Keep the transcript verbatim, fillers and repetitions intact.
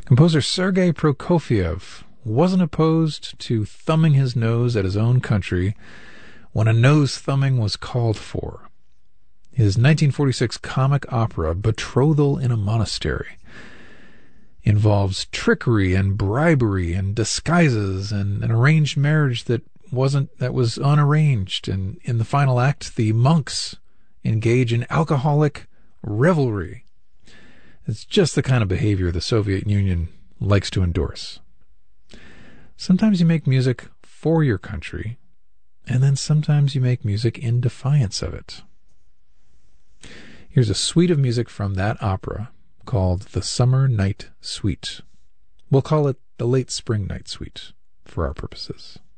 Composer Sergei Prokofiev wasn't opposed to thumbing his nose at his own country when a nose thumbing was called for. His nineteen forty-six comic opera, Betrothal in a Monastery, involves trickery and bribery and disguises and an arranged marriage that wasn't that was unarranged, and in the final act the monks engage in alcoholic revelry. It's just the kind of behavior the Soviet Union likes to endorse. Sometimes you make music for your country, and then sometimes you make music in defiance of it. Here's a suite of music from that opera called the Summer Night Suite. We'll call it the Late Spring Night Suite for our purposes.